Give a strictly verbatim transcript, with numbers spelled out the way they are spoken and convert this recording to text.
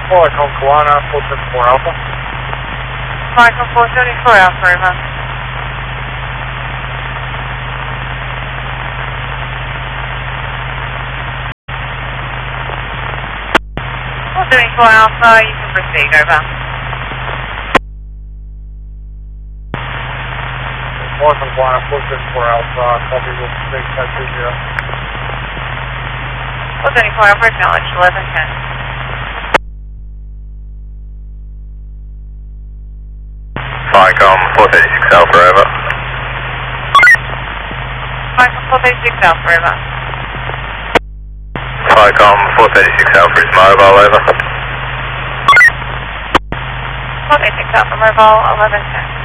Falcon Kiwana, four seventy-four Alpha. Falcon four seventy-four Alpha, over. four seventy-four Alpha, you can proceed, over. Falcon Kiwana, four seventy-four Alpha, copy with six five two zero. four seventy-four Alpha, acknowledge eleven ten. Falcon four thirty-six Alpha, over. Falcon four thirty-six Alpha, over. Falcon four thirty-six Alpha is mobile, over. four thirty-six Alpha, mobile eleven ten.